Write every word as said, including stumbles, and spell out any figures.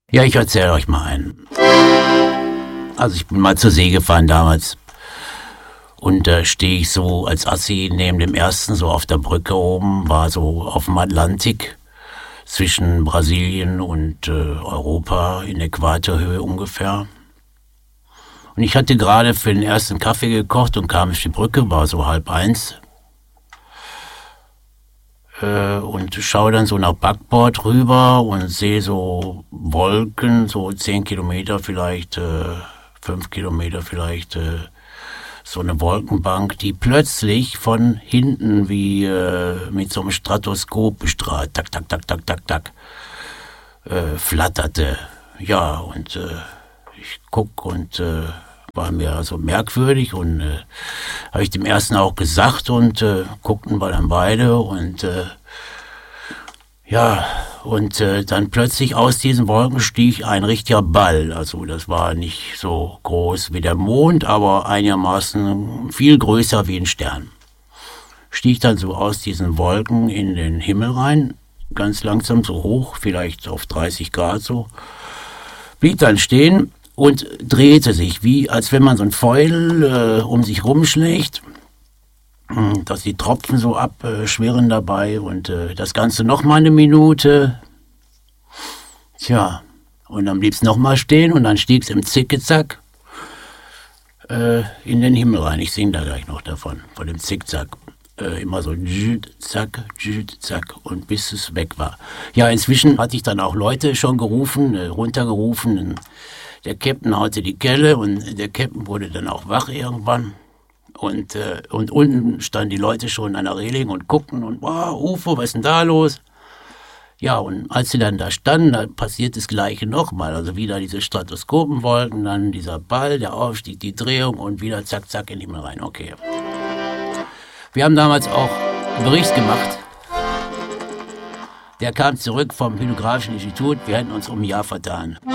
Ja, ich erzähle euch mal einen. Also ich bin mal zur See gefahren damals. Und da stehe ich so als Assi neben dem ersten, so auf der Brücke oben, war so auf dem Atlantik zwischen Brasilien und äh, Europa in Äquatorhöhe ungefähr. Und ich hatte gerade für den ersten Kaffee gekocht und kam auf die Brücke, war so halb eins. Äh, und schaue dann so nach Backbord rüber und sehe so Wolken, so zehn Kilometer vielleicht, äh, fünf Kilometer vielleicht, äh, so eine Wolkenbank, die plötzlich von hinten wie äh, mit so einem Stroboskop bestrahlt, tak, tak, tak, tak, tak, tak, äh, flatterte. Ja, und äh, ich guck und äh, war mir also merkwürdig und äh, habe ich dem ersten auch gesagt und äh, guckten wir dann beide und äh, ja, und äh, dann plötzlich aus diesen Wolken stieg ein richtiger Ball. Also das war nicht so groß wie der Mond, aber einigermaßen viel größer wie ein Stern. Stieg dann so aus diesen Wolken in den Himmel rein, ganz langsam so hoch, vielleicht auf dreißig Grad so, blieb dann stehen und drehte sich, wie als wenn man so ein Fäudel äh, um sich rumschlägt, dass die Tropfen so abschwirren dabei und äh, das Ganze noch mal eine Minute. Tja, und dann blieb es noch mal stehen und dann stieg es im Zickzack äh, in den Himmel rein. Ich singe da gleich noch davon, von dem Zickzack. Äh, immer so zack, zack und bis es weg war. Ja, inzwischen hatte ich dann auch Leute schon gerufen, äh, runtergerufen. Der Captain haute die Kelle und der Captain wurde dann auch wach irgendwann. Und, äh, und unten standen die Leute schon an der Reling und guckten und, wow, U F O, was ist denn da los? Ja, und als sie dann da standen, da passiert das Gleiche nochmal. Also wieder diese Stroboskopenwolken, dann dieser Ball, der Aufstieg, die Drehung und wieder zack, zack in den Himmel rein. Okay. Wir haben damals auch einen Bericht gemacht. Der kam zurück vom Hydrographischen Institut. Wir hätten uns um ein Jahr vertan.